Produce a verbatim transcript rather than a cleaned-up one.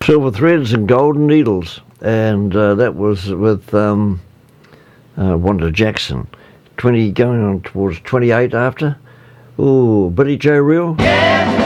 Silver Threads and Golden Needles, and uh, that was with um, uh, Wanda Jackson. twenty going on towards twenty-eight after. Ooh, Billy Joe Real. Yeah.